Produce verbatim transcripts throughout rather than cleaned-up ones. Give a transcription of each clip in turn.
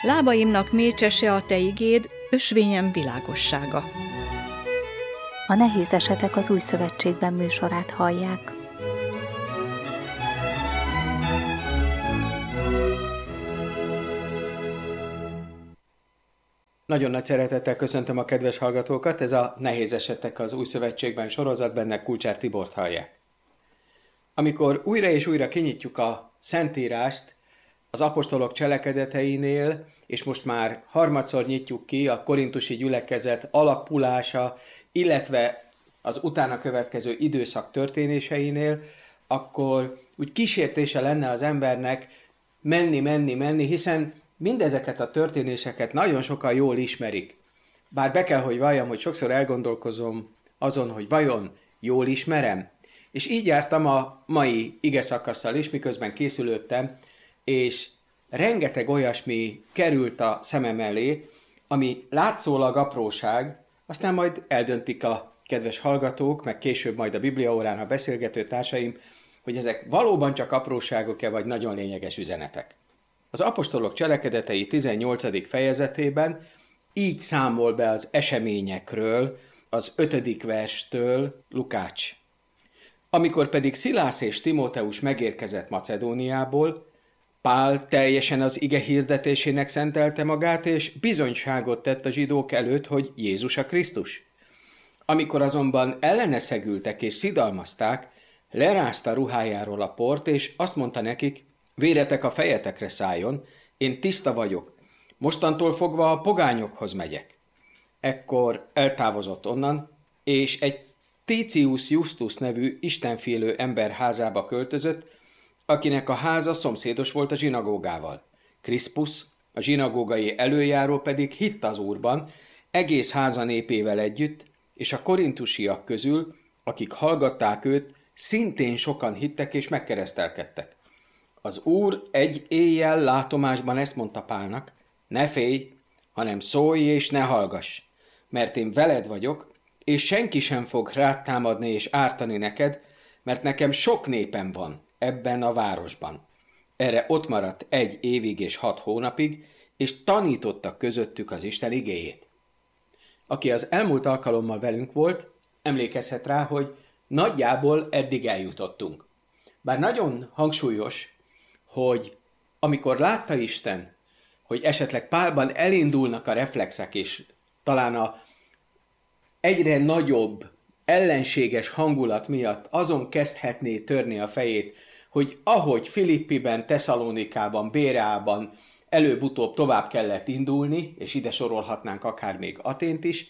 Lábaimnak mércsese a te igéd, ösvényem világossága. A Nehéz esetek az Új Szövetségben műsorát hallják. Nagyon nagy szeretettel köszöntöm a kedves hallgatókat, ez a Nehéz esetek az Új Szövetségben sorozat, benne Kulcsár Tibort hallják. Amikor újra és újra kinyitjuk a Szentírást az apostolok cselekedeteinél, és most már harmadszor nyitjuk ki a korintusi gyülekezet alakulása, illetve az utána következő időszak történéseinél, akkor úgy kísértése lenne az embernek menni, menni, menni, hiszen mindezeket a történéseket nagyon sokan jól ismerik. Bár be kell, hogy valljam, hogy sokszor elgondolkozom azon, hogy vajon jól ismerem. És így jártam a mai ige szakasszal is, miközben készülődtem, és rengeteg olyasmi került a szemem elé, ami látszólag apróság, aztán majd eldöntik a kedves hallgatók, meg később majd a bibliaórán a beszélgető társaim, hogy ezek valóban csak apróságok-e, vagy nagyon lényeges üzenetek. Az apostolok cselekedetei tizennyolcadik fejezetében így számol be az eseményekről, az ötödik verstől Lukács. Amikor pedig Szilász és Timóteus megérkezett Macedóniából, Pál teljesen az ige hirdetésének szentelte magát, és bizonyságot tett a zsidók előtt, hogy Jézus a Krisztus. Amikor azonban ellene szegültek és szidalmazták, lerázta ruhájáról a port, és azt mondta nekik: véretek a fejetekre szálljon, én tiszta vagyok, mostantól fogva a pogányokhoz megyek. Ekkor eltávozott onnan, és egy Titius Justus nevű istenfélő ember házába költözött, akinek a háza szomszédos volt a zsinagógával. Kriszpusz, a zsinagógai előjáró pedig hitt az Úrban, egész háza népével együtt, és a korintusiak közül, akik hallgatták őt, szintén sokan hittek és megkeresztelkedtek. Az Úr egy éjjel látomásban ezt mondta Pálnak: ne félj, hanem szólj és ne hallgass, mert én veled vagyok, és senki sem fog rád támadni és ártani neked, mert nekem sok népem van ebben a városban. Erre ott maradt egy évig és hat hónapig, és tanította közöttük az Isten igéjét. Aki az elmúlt alkalommal velünk volt, emlékezhet rá, hogy nagyjából eddig eljutottunk. Bár nagyon hangsúlyos, hogy amikor látta Isten, hogy esetleg Pálban elindulnak a reflexek, és talán a egyre nagyobb ellenséges hangulat miatt azon kezdhetné törni a fejét, hogy ahogy Filippiben, Tesszalonikában, Béreában előbb-utóbb tovább kellett indulni, és ide sorolhatnánk akár még Atént is,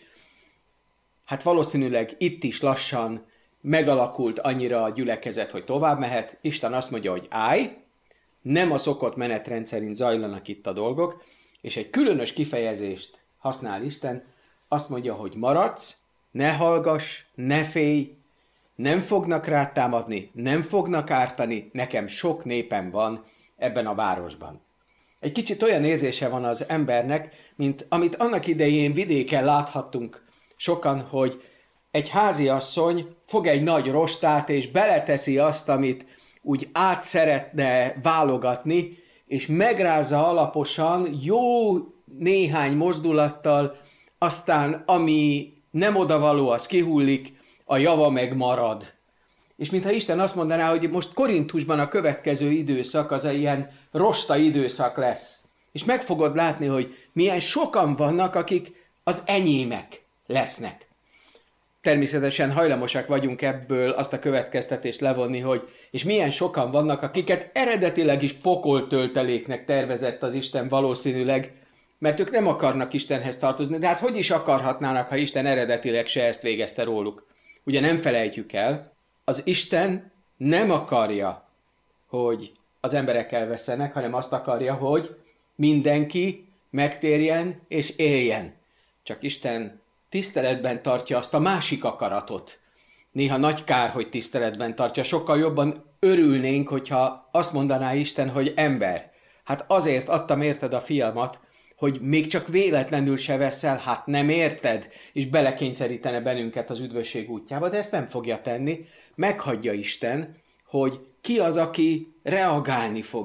hát valószínűleg itt is lassan megalakult annyira a gyülekezet, hogy tovább mehet. Isten azt mondja, hogy állj, nem a szokott menetrend szerint zajlanak itt a dolgok, és egy különös kifejezést használ Isten, azt mondja, hogy maradsz, ne hallgass, ne félj, nem fognak rád támadni, nem fognak ártani, nekem sok népem van ebben a városban. Egy kicsit olyan érzése van az embernek, mint amit annak idején vidéken láthattunk sokan, hogy egy háziasszony fog egy nagy rostát, és beleteszi azt, amit úgy át szeretne válogatni, és megrázza alaposan, jó néhány mozdulattal, aztán ami nem odavaló, az kihullik, a java meg marad. És mintha Isten azt mondaná, hogy most Korintusban a következő időszak az egy ilyen rosta időszak lesz. És meg fogod látni, hogy milyen sokan vannak, akik az enyémek lesznek. Természetesen hajlamosak vagyunk ebből azt a következtetést levonni, hogy és milyen sokan vannak, akiket eredetileg is pokoltölteléknek tervezett az Isten valószínűleg, mert ők nem akarnak Istenhez tartozni, de hát hogy is akarhatnának, ha Isten eredetileg se ezt végezte róluk? Ugye nem felejtjük el, az Isten nem akarja, hogy az emberek elvesszenek, hanem azt akarja, hogy mindenki megtérjen és éljen. Csak Isten tiszteletben tartja azt a másik akaratot. Néha nagy kár, hogy tiszteletben tartja. Sokkal jobban örülnénk, hogyha azt mondaná Isten, hogy ember, hát azért adtam érted a fiamat, hogy még csak véletlenül se veszel, hát nem érted, és belekényszerítene bennünket az üdvösség útjába, de ezt nem fogja tenni. Meghagyja Isten, hogy ki az, aki reagálni fog,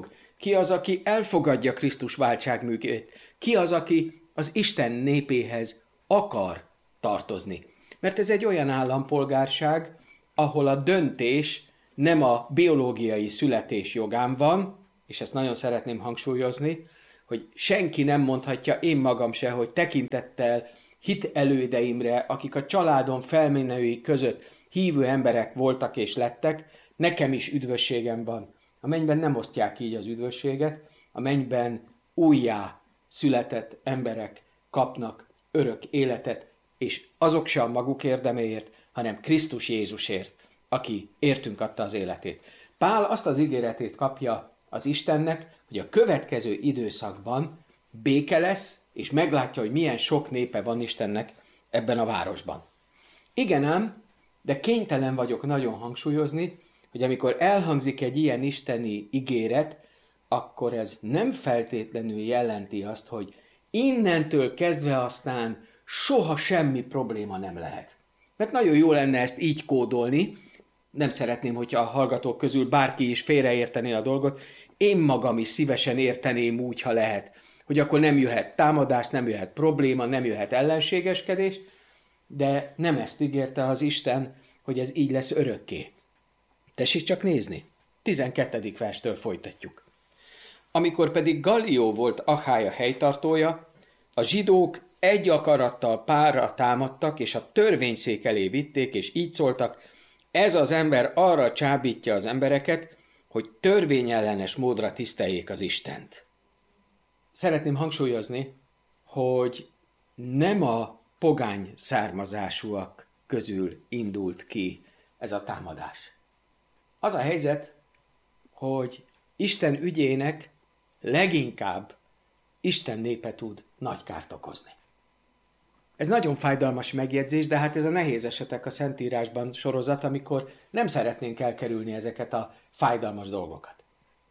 Ki az, aki elfogadja Krisztus váltságművét? Ki az, aki az Isten népéhez akar tartozni? Mert ez egy olyan állampolgárság, ahol a döntés nem a biológiai születés jogán van, és ezt nagyon szeretném hangsúlyozni, hogy senki nem mondhatja, én magam se, hogy tekintettel hit elődeimre, akik a családon felmenői között hívő emberek voltak és lettek, nekem is üdvösségem van. A mennyben nem osztják így az üdvösséget, a mennyben újjá született emberek kapnak örök életet, és azok se a maguk érdeméért, hanem Krisztus Jézusért, aki értünk adta az életét. Pál azt az ígéretét kapja az Istennek, hogy a következő időszakban béke lesz, és meglátja, hogy milyen sok népe van Istennek ebben a városban. Igen ám, de kénytelen vagyok nagyon hangsúlyozni, hogy amikor elhangzik egy ilyen isteni ígéret, akkor ez nem feltétlenül jelenti azt, hogy innentől kezdve aztán soha semmi probléma nem lehet. Mert nagyon jó lenne ezt így kódolni, nem szeretném, hogyha a hallgatók közül bárki is félreértené a dolgot, én magam is szívesen érteném úgy, ha lehet, hogy akkor nem jöhet támadás, nem jöhet probléma, nem jöhet ellenségeskedés, de nem ezt ígérte az Isten, hogy ez így lesz örökké. Tessék csak nézni, tizenkettedik verstől folytatjuk. Amikor pedig Gallió volt Achája helytartója, a zsidók egy akarattal Pálra támadtak, és a törvényszék elé vitték, és így szóltak, ez az ember arra csábítja az embereket, hogy törvényellenes módra tiszteljék az Istent. Szeretném hangsúlyozni, hogy nem a pogány származásúak közül indult ki ez a támadás. Az a helyzet, hogy Isten ügyének leginkább Isten népe tud nagy kárt okozni. Ez nagyon fájdalmas megjegyzés, de hát ez a Nehéz esetek a Szentírásban sorozat, amikor nem szeretnénk elkerülni ezeket a fájdalmas dolgokat.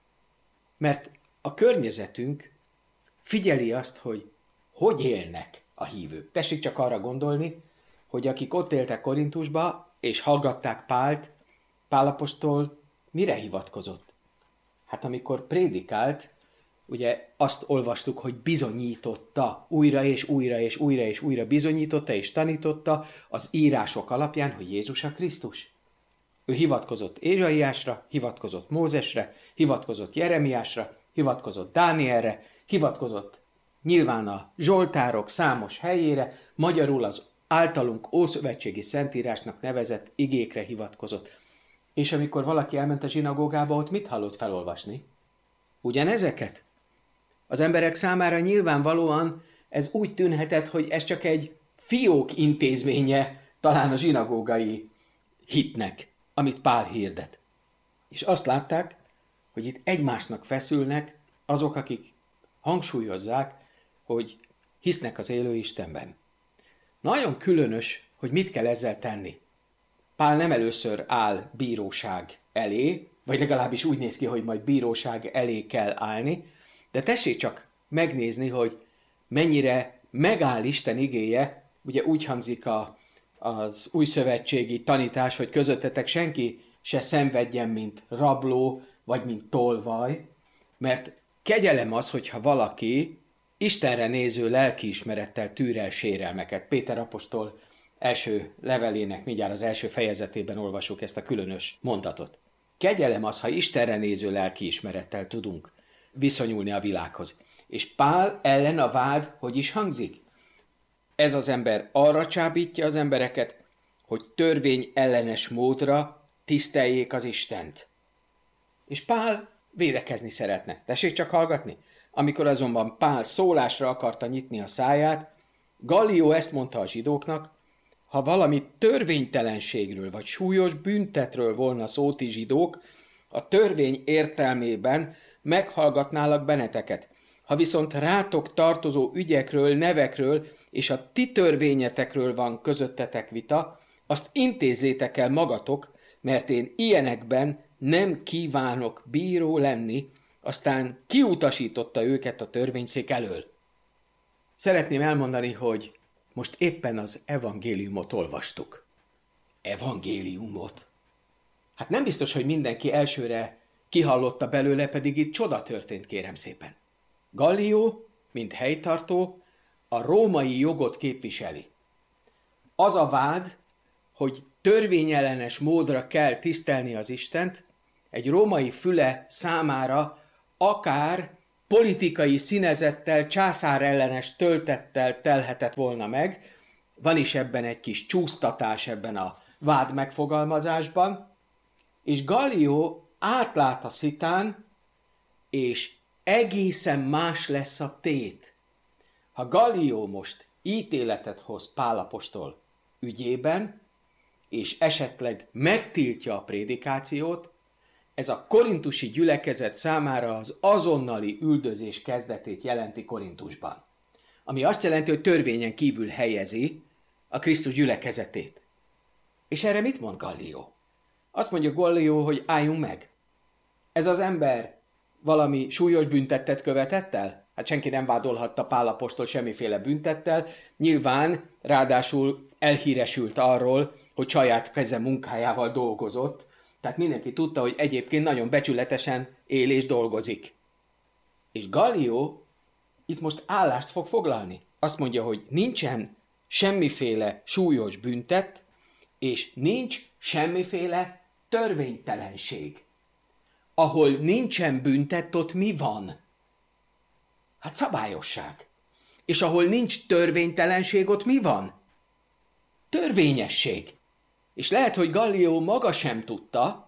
Mert a környezetünk figyeli azt, hogy hogy élnek a hívők. Tessék csak arra gondolni, hogy akik ott éltek Korintusba, és hallgatták Pált, Pál apostol mire hivatkozott? Hát amikor prédikált, ugye azt olvastuk, hogy bizonyította, újra és újra és újra és újra bizonyította és tanította az írások alapján, hogy Jézus a Krisztus. Ő hivatkozott Ézsaiásra, hivatkozott Mózesre, hivatkozott Jeremiásra, hivatkozott Dánielre, hivatkozott nyilván a Zsoltárok számos helyére, magyarul az általunk ószövetségi szentírásnak nevezett igékre hivatkozott. És amikor valaki elment a zsinagógába, ott mit hallott felolvasni? Ugyanezeket? Az emberek számára nyilvánvalóan ez úgy tűnhetett, hogy ez csak egy fiók intézménye talán a zsinagógai hitnek, amit Pál hirdet. És azt látták, hogy itt egymásnak feszülnek azok, akik hangsúlyozzák, hogy hisznek az élő Istenben. Nagyon különös, hogy mit kell ezzel tenni. Pál nem először áll bíróság elé, vagy legalábbis úgy néz ki, hogy majd bíróság elé kell állni, de tessék csak megnézni, hogy mennyire megáll Isten igéje, ugye úgy hangzik a, az újszövetségi tanítás, hogy közöttetek senki se szenvedjen, mint rabló, vagy mint tolvaj, mert kegyelem az, hogyha valaki Istenre néző lelkiismerettel tűr el sérelmeket. Péter apostol első levelének mindjárt az első fejezetében olvasjuk ezt a különös mondatot. Kegyelem az, ha Istenre néző lelkiismerettel tudunk viszonyulni a világhoz. És Pál ellen a vád hogy is hangzik? Ez az ember arra csábítja az embereket, hogy törvény ellenes módra tiszteljék az Istent. És Pál védekezni szeretne. Tessék csak hallgatni. Amikor azonban Pál szólásra akarta nyitni a száját, Gallió ezt mondta a zsidóknak, ha valami törvénytelenségről vagy súlyos büntetről volna szó, ti zsidók, a törvény értelmében meghallgatnálak benneteket. Ha viszont rátok tartozó ügyekről, nevekről és a ti törvényetekről van közöttetek vita, azt intézzétek el magatok, mert én ilyenekben nem kívánok bíró lenni, aztán kiutasította őket a törvényszék elől. Szeretném elmondani, hogy most éppen az evangéliumot olvastuk. Evangéliumot? Hát nem biztos, hogy mindenki elsőre kihallotta belőle, pedig itt csoda történt, kérem szépen. Gallió, mint helytartó, a római jogot képviseli. Az a vád, hogy törvényellenes módra kell tisztelni az Istent, egy római füle számára akár politikai színezettel, császárellenes töltettel telhetett volna meg. Van is ebben egy kis csúsztatás ebben a vád megfogalmazásban, és Gallió átlát a szitán, és egészen más lesz a tét. Ha Gallió most ítéletet hoz Pál apostol ügyében, és esetleg megtiltja a prédikációt, ez a korintusi gyülekezet számára az azonnali üldözés kezdetét jelenti Korintusban. Ami azt jelenti, hogy törvényen kívül helyezi a Krisztus gyülekezetét. És erre mit mond Gallió? Azt mondja Gallió, hogy álljunk meg. Ez az ember valami súlyos büntettet követett el? Hát senki nem vádolhatta Pál apostol semmiféle büntettel. Nyilván ráadásul elhíresült arról, hogy saját keze munkájával dolgozott, tehát mindenki tudta, hogy egyébként nagyon becsületesen él és dolgozik. És Gallió itt most állást fog foglalni. Azt mondja, hogy nincsen semmiféle súlyos büntet, és nincs semmiféle törvénytelenség. Ahol nincsen büntet, ott mi van? Hát szabályosság. És ahol nincs törvénytelenség, ott mi van? Törvényesség. És lehet, hogy Gallió maga sem tudta,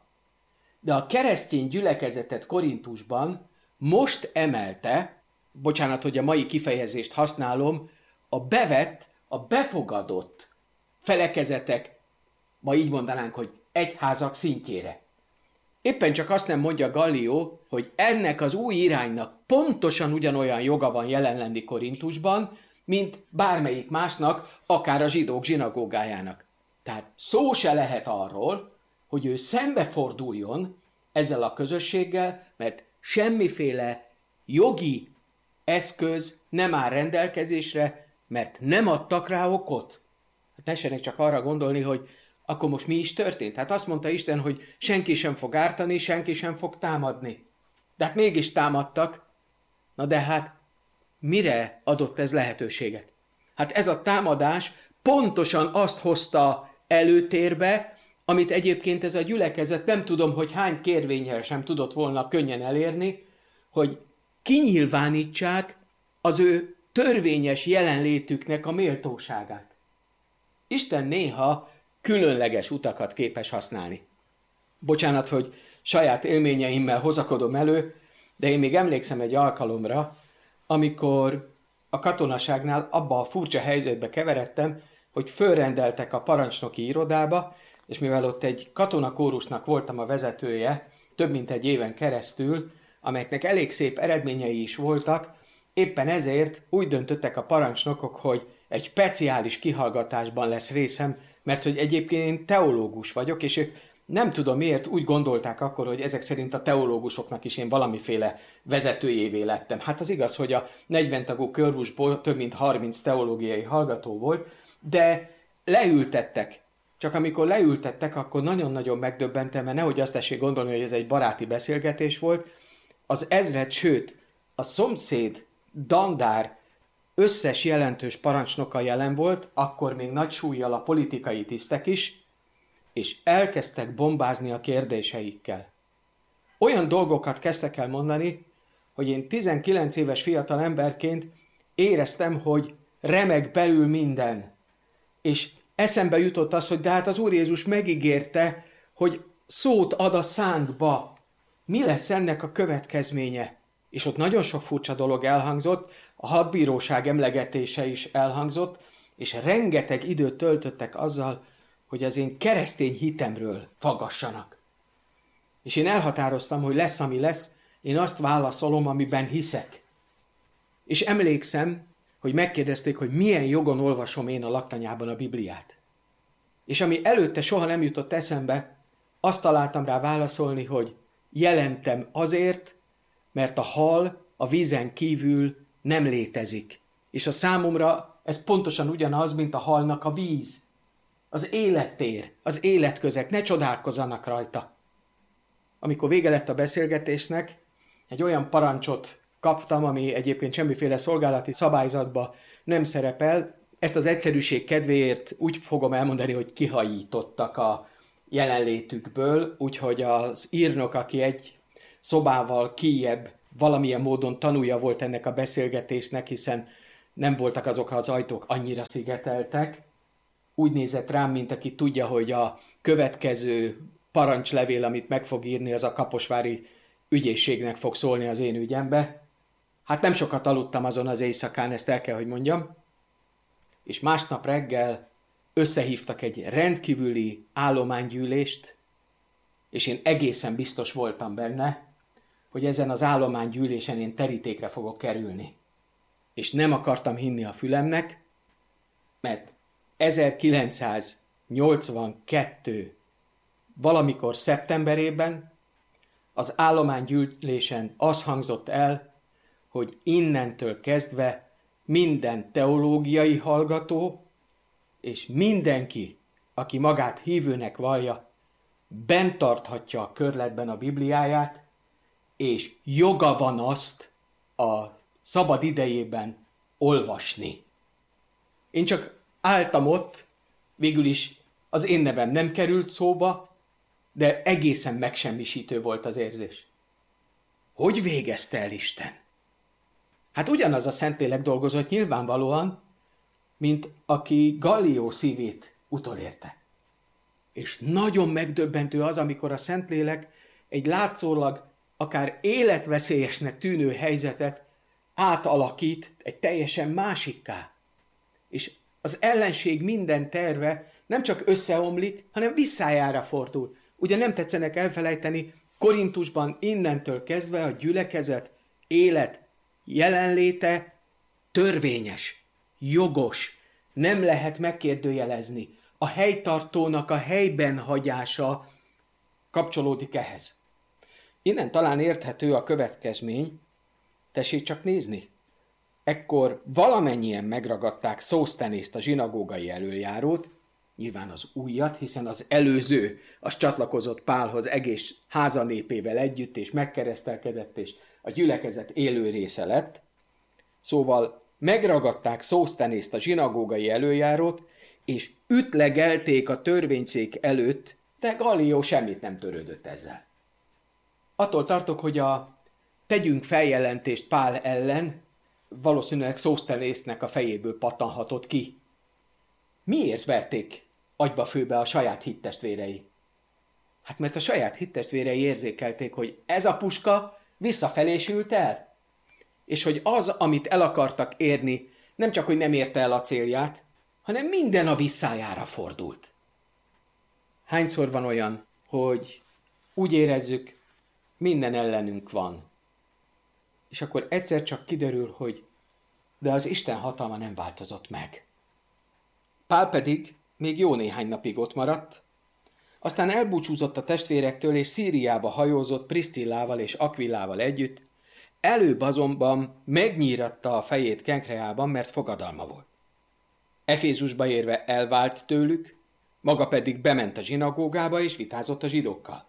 de a keresztény gyülekezetet Korintusban most emelte, bocsánat, hogy a mai kifejezést használom, a bevett, a befogadott felekezetek, ma így mondanánk, hogy egyházak szintjére. Éppen csak azt nem mondja Gallió, hogy ennek az új iránynak pontosan ugyanolyan joga van jelen lenni Korintusban, mint bármelyik másnak, akár a zsidók zsinagógájának. Tehát szó se lehet arról, hogy ő szembeforduljon ezzel a közösséggel, mert semmiféle jogi eszköz nem áll rendelkezésre, mert nem adtak rá okot. Hát tessenek csak arra gondolni, hogy akkor most mi is történt? Hát azt mondta Isten, hogy senki sem fog ártani, senki sem fog támadni. De hát mégis támadtak. Na de hát mire adott ez lehetőséget? Hát ez a támadás pontosan azt hozta előtérbe, amit egyébként ez a gyülekezet nem tudom, hogy hány kérvénnyel sem tudott volna könnyen elérni, hogy kinyilvánítsák az ő törvényes jelenlétüknek a méltóságát. Isten néha különleges utakat képes használni. Bocsánat, hogy saját élményeimmel hozakodom elő, de én még emlékszem egy alkalomra, amikor a katonaságnál abba a furcsa helyzetbe keveredtem, hogy fölrendeltek a parancsnoki irodába, és mivel ott egy katonakórusnak voltam a vezetője több mint egy éven keresztül, amelyeknek elég szép eredményei is voltak, éppen ezért úgy döntöttek a parancsnokok, hogy egy speciális kihallgatásban lesz részem, mert hogy egyébként én teológus vagyok, és ők nem tudom miért úgy gondolták akkor, hogy ezek szerint a teológusoknak is én valamiféle vezetőjévé lettem. Hát az igaz, hogy a negyven tagú körusból több mint harminc teológiai hallgató volt, de leültettek. Csak amikor leültettek, akkor nagyon-nagyon megdöbbentem, mert nehogy azt tessék gondolni, hogy ez egy baráti beszélgetés volt. Az ezred, sőt, a szomszéd dandár összes jelentős parancsnoka jelen volt, akkor még nagy súllyal a politikai tisztek is, és elkezdtek bombázni a kérdéseikkel. Olyan dolgokat kezdtek el mondani, hogy én tizenkilenc éves fiatal emberként éreztem, hogy remeg belül minden. És eszembe jutott az, hogy de hát az Úr Jézus megígérte, hogy szót ad a szánkba. Mi lesz ennek a következménye? És ott nagyon sok furcsa dolog elhangzott, a hadbíróság emlegetése is elhangzott, és rengeteg időt töltöttek azzal, hogy az én keresztény hitemről faggassanak. És én elhatároztam, hogy lesz, ami lesz, én azt válaszolom, amiben hiszek. És emlékszem, hogy megkérdezték, hogy milyen jogon olvasom én a laktanyában a Bibliát. És ami előtte soha nem jutott eszembe, azt találtam rá válaszolni, hogy jelentem azért, mert a hal a vízen kívül nem létezik. És a számomra ez pontosan ugyanaz, mint a halnak a víz. Az élettér, az életközek, ne csodálkozzanak rajta. amikor vége lett a beszélgetésnek, egy olyan parancsot kaptam, ami egyébként semmiféle szolgálati szabályzatba nem szerepel. Ezt az egyszerűség kedvéért úgy fogom elmondani, hogy kihajítottak a jelenlétükből, úgyhogy az írnok, aki egy szobával kijebb valamilyen módon tanúja volt ennek a beszélgetésnek, hiszen nem voltak azok az ajtók annyira szigeteltek, úgy nézett rám, mint aki tudja, hogy a következő parancslevél, amit meg fog írni, az a kaposvári ügyészségnek fog szólni az én ügyembe. Hát nem sokat aludtam azon az éjszakán, ezt el kell, hogy mondjam. És másnap reggel összehívtak egy rendkívüli állománygyűlést, és én egészen biztos voltam benne, hogy ezen az állománygyűlésen én terítékre fogok kerülni. És nem akartam hinni a fülemnek, mert ezerkilencszáznyolcvankettő valamikor szeptemberében az állománygyűlésen az hangzott el, hogy innentől kezdve minden teológiai hallgató és mindenki, aki magát hívőnek vallja, bent tarthatja a körletben a Bibliáját, és joga van azt a szabad idejében olvasni. Én csak álltam ott, végül is az én nevem nem került szóba, de egészen megsemmisítő volt az érzés. Hogy végezte el Isten? Hát ugyanaz a Szentlélek dolgozott nyilvánvalóan, mint aki Gallió szívét utolérte. És nagyon megdöbbentő az, amikor a Szentlélek egy látszólag akár életveszélyesnek tűnő helyzetet átalakít egy teljesen másikká. És az ellenség minden terve nem csak összeomlik, hanem visszájára fordul. Ugye nem tetszenek elfelejteni, Korintusban innentől kezdve a gyülekezet élet jelenléte törvényes, jogos, nem lehet megkérdőjelezni. A helytartónak a helyben hagyása kapcsolódik ehhez. Innen talán érthető a következmény, tessék csak nézni. Ekkor valamennyien megragadták Szósztenészt, a zsinagógai elöljárót, nyilván az újat, hiszen az előző, az csatlakozott Pálhoz egész házanépével együtt, és megkeresztelkedett, és a gyülekezet élő része lett. Szóval megragadták Szósztenészt, a zsinagógai elöljárót, és ütlegelték a törvényszék előtt, de Gallió semmit nem törődött ezzel. Attól tartok, hogy a tegyünk feljelentést Pál ellen valószínűleg Szósztenésznek a fejéből pattanhatott ki. Miért verték agyba főbe a saját hittestvérei? Hát mert a saját hittestvérei érzékelték, hogy ez a puska visszafelé sült el, és hogy az, amit el akartak érni, nem csak, hogy nem érte el a célját, hanem minden a visszájára fordult. Hányszor van olyan, hogy úgy érezzük, minden ellenünk van, és akkor egyszer csak kiderül, hogy de az Isten hatalma nem változott meg. Pál pedig még jó néhány napig ott maradt, aztán elbúcsúzott a testvérektől, és Szíriába hajózott Priszcillával és Akvilával együtt, előbb azonban megnyíratta a fejét Kenkreában, mert fogadalma volt. Efézusba érve elvált tőlük, maga pedig bement a zsinagógába és vitázott a zsidókkal.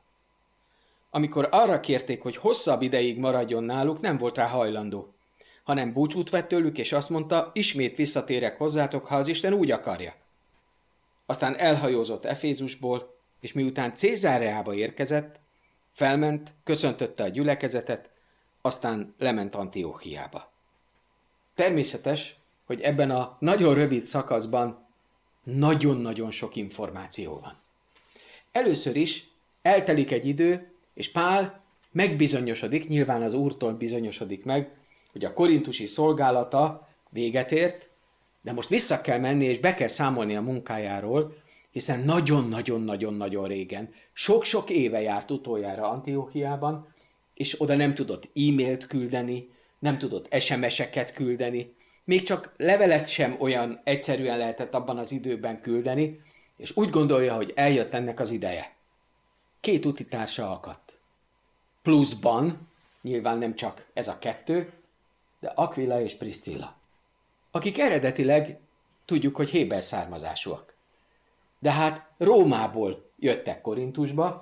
Amikor arra kérték, hogy hosszabb ideig maradjon náluk, nem volt rá hajlandó, hanem búcsút vett tőlük, és azt mondta, ismét visszatérek hozzátok, ha az Isten úgy akarja. Aztán elhajózott Efézusból, és miután Cézáreába érkezett, felment, köszöntötte a gyülekezetet, aztán lement Antióchiába. Természetes, hogy ebben a nagyon rövid szakaszban nagyon-nagyon sok információ van. Először is eltelik egy idő, és Pál megbizonyosodik, nyilván az Úrtól bizonyosodik meg, hogy a korintusi szolgálata véget ért, de most vissza kell menni, és be kell számolni a munkájáról, hiszen nagyon-nagyon-nagyon-nagyon régen, sok-sok éve járt utoljára Antióchiában, és oda nem tudott e-mailt küldeni, nem tudott es em es-eket küldeni, még csak levelet sem olyan egyszerűen lehetett abban az időben küldeni, és úgy gondolja, hogy eljött ennek az ideje. Két utitársa akadt. Pluszban, nyilván nem csak ez a kettő, de Akvila és Priszcilla, akik eredetileg tudjuk, hogy héber származásúak. De hát Rómából jöttek Korintusba,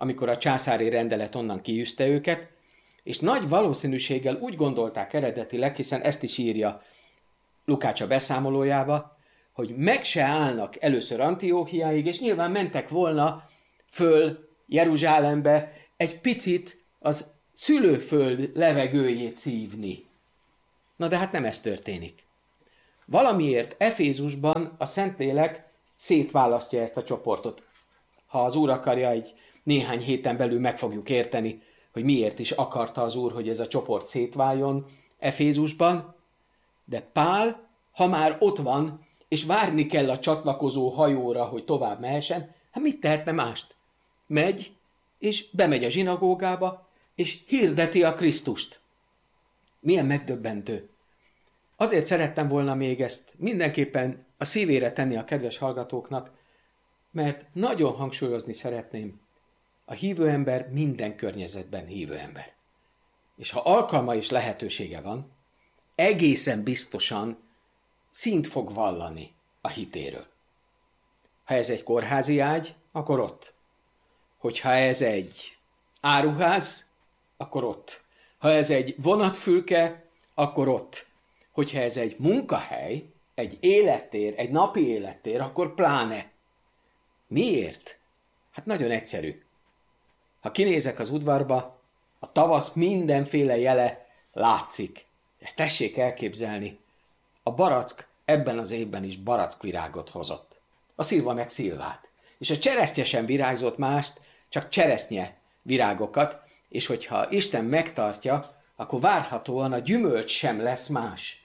amikor a császári rendelet onnan kiűzte őket, és nagy valószínűséggel úgy gondolták eredetileg, hiszen ezt is írja Lukács a beszámolójába, hogy meg se állnak először Antióchiáig, és nyilván mentek volna föl Jeruzsálembe egy picit az szülőföld levegőjét szívni. Na de hát nem ez történik. Valamiért Efézusban a Szentlélek szétválasztja ezt a csoportot. Ha az Úr akarja, egy néhány héten belül meg fogjuk érteni, hogy miért is akarta az Úr, hogy ez a csoport szétváljon Efézusban, de Pál, ha már ott van, és várni kell a csatlakozó hajóra, hogy tovább mehessen, hát mit tehetne mást? Megy, és bemegy a zsinagógába, és hirdeti a Krisztust. Milyen megdöbbentő. Azért szerettem volna még ezt mindenképpen a szívére tenni a kedves hallgatóknak, mert nagyon hangsúlyozni szeretném, a hívő ember minden környezetben hívő ember. És ha alkalma és lehetősége van, egészen biztosan színt fog vallani a hitéről. Ha ez egy kórházi ágy, akkor ott. Hogyha ez egy áruház, akkor ott. Ha ez egy vonatfülke, akkor ott. Hogyha ez egy munkahely, egy élettér, egy napi élettér, akkor pláne. Miért? Hát nagyon egyszerű. Ha kinézek az udvarba, a tavasz mindenféle jele látszik. És tessék elképzelni, a barack ebben az évben is barackvirágot hozott. A szilva meg szilvát. És a cseresznye sem virágzott mást, csak cseresznye virágokat, és hogyha Isten megtartja, akkor várhatóan a gyümölcs sem lesz más.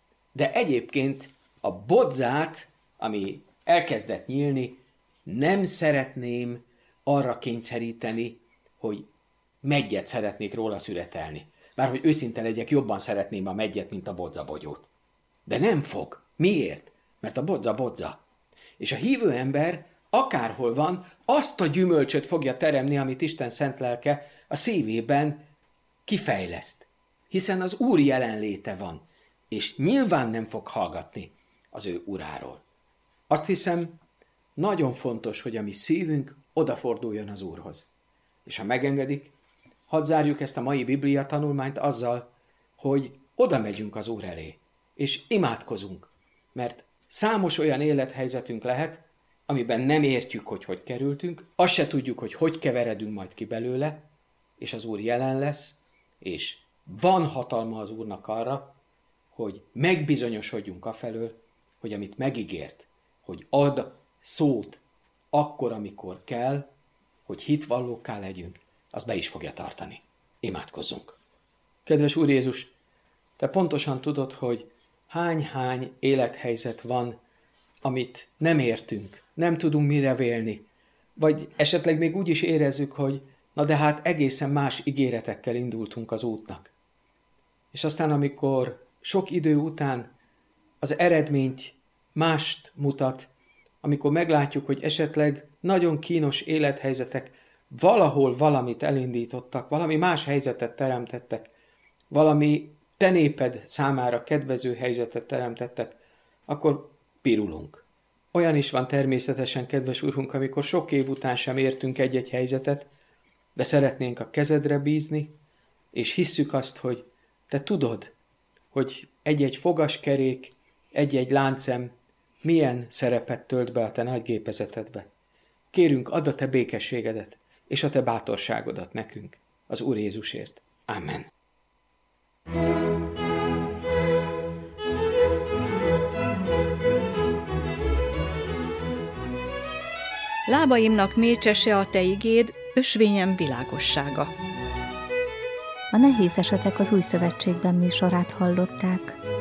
De egyébként a bodzát, ami elkezdett nyílni, nem szeretném arra kényszeríteni, hogy meggyet szeretnék róla szüretelni. Bárhogy őszinte legyek, jobban szeretném a meggyet, mint a bodzabogyót. De nem fog. Miért? Mert a bodza bodza. És a hívő ember akárhol van, azt a gyümölcsöt fogja teremni, amit Isten szent lelke a szívében kifejleszt. Hiszen az Úr jelenléte van, és nyilván nem fog hallgatni az ő uráról. Azt hiszem, nagyon fontos, hogy a mi szívünk odaforduljon az Úrhoz. És ha megengedik, hadd zárjuk ezt a mai Biblia tanulmányt azzal, hogy oda megyünk az Úr elé, és imádkozunk, mert számos olyan élethelyzetünk lehet, amiben nem értjük, hogy hogy kerültünk, azt se tudjuk, hogy hogy keveredünk majd ki belőle, és az Úr jelen lesz, és van hatalma az Úrnak arra, hogy megbizonyosodjunk afelől, hogy amit megígért, hogy ad szót akkor, amikor kell, hogy hitvallókká legyünk, az be is fogja tartani. Imádkozzunk. Kedves Úr Jézus, Te pontosan tudod, hogy hány-hány élethelyzet van, amit nem értünk, nem tudunk mire vélni, vagy esetleg még úgy is érezzük, hogy na de hát egészen más ígéretekkel indultunk az útnak. És aztán, amikor sok idő után az eredményt mást mutat, amikor meglátjuk, hogy esetleg nagyon kínos élethelyzetek valahol valamit elindítottak, valami más helyzetet teremtettek, valami te néped számára kedvező helyzetet teremtettek, akkor pirulunk. Olyan is van természetesen, kedves Urunk, amikor sok év után sem értünk egy-egy helyzetet, de szeretnénk a kezedre bízni, és hisszük azt, hogy te tudod, hogy egy-egy fogaskerék, egy-egy láncem milyen szerepet tölt be a te nagy gépezetedbe. Kérünk, add a te békességedet, és a te bátorságodat nekünk, az Úr Jézusért. Amen. Lábaimnak mécsese a te igéd, ösvényem világossága. A Nehéz esetek az Új Szövetségben műsorát hallották.